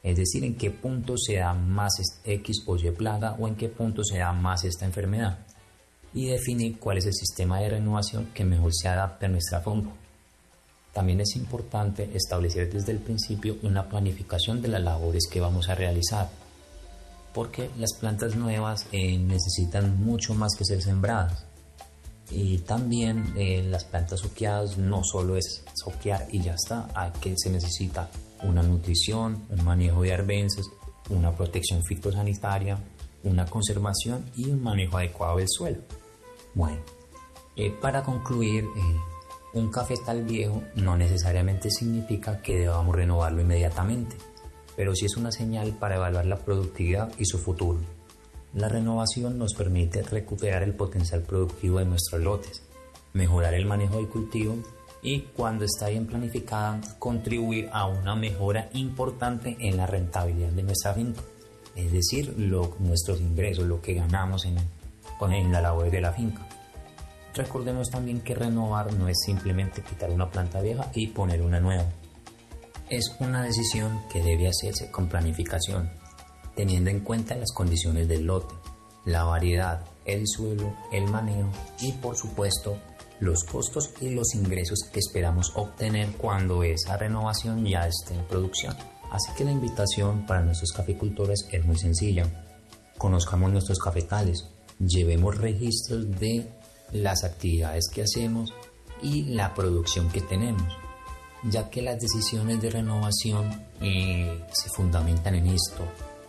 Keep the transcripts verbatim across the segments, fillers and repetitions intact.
es decir, en qué punto se da más X o Y plaga o en qué punto se da más esta enfermedad, y definir cuál es el sistema de renovación que mejor se adapte a nuestra finca. También es importante establecer desde el principio una planificación de las labores que vamos a realizar, porque las plantas nuevas eh, necesitan mucho más que ser sembradas. Y también eh, las plantas soqueadas no solo es soquear y ya está, hay que se necesita una nutrición, un manejo de arbences, una protección fitosanitaria, una conservación y un manejo adecuado del suelo. Bueno, eh, para concluir, eh, un cafetal viejo no necesariamente significa que debamos renovarlo inmediatamente, pero sí es una señal para evaluar la productividad y su futuro. La renovación nos permite recuperar el potencial productivo de nuestros lotes, mejorar el manejo del cultivo y, cuando está bien planificada, contribuir a una mejora importante en la rentabilidad de nuestra finca, es decir, lo, nuestros ingresos, lo que ganamos en, en la labor de la finca. Recordemos también que renovar no es simplemente quitar una planta vieja y poner una nueva. Es una decisión que debe hacerse con planificación, teniendo en cuenta las condiciones del lote, la variedad, el suelo, el manejo y, por supuesto, los costos y los ingresos que esperamos obtener cuando esa renovación ya esté en producción. Así que la invitación para nuestros caficultores es muy sencilla. Conozcamos nuestros cafetales, llevemos registros de las actividades que hacemos y la producción que tenemos, ya que las decisiones de renovación eh, se fundamentan en esto.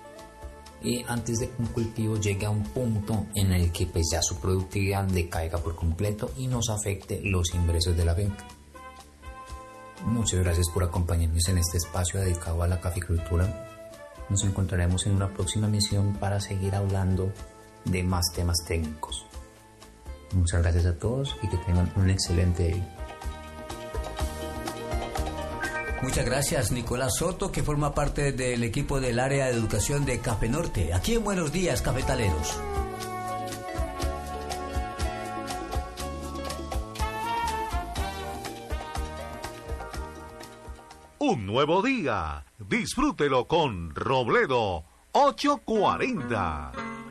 Y antes de que un cultivo llegue a un punto en el que pues ya su productividad decaiga por completo y nos afecte los ingresos de la finca. Muchas gracias por acompañarnos en este espacio dedicado a la caficultura. Nos encontraremos en una próxima emisión para seguir hablando de más temas técnicos. Muchas gracias a todos y que tengan un excelente día. Muchas gracias, Nicolás Soto, que forma parte del equipo del área de educación de Café Norte. Aquí en Buenos Días, cafetaleros. Un nuevo día. Disfrútelo con Robledo ochocientos cuarenta.